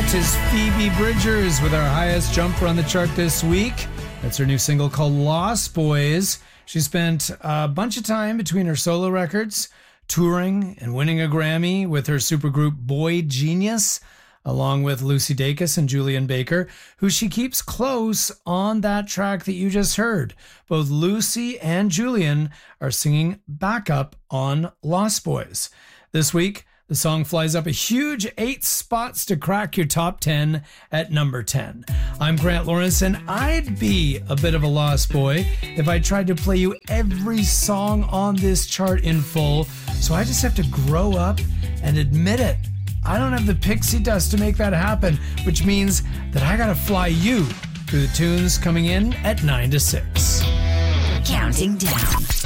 is Phoebe Bridgers with our highest jumper on the chart this week. That's her new single called Lost Boys. She spent a bunch of time between her solo records, touring and winning a Grammy with her supergroup Boy Genius, along with Lucy Dacus and Julian Baker, who she keeps close on that track that you just heard. Both Lucy and Julian are singing backup on Lost Boys. This week, the song flies up a huge 8 spots to crack your top 10 at number 10. I'm Grant Lawrence, and I'd be a bit of a lost boy if I tried to play you every song on this chart in full, so I just have to grow up and admit it. I don't have the pixie dust to make that happen, which means that I gotta fly you through the tunes coming in at 9 to 6. Counting down.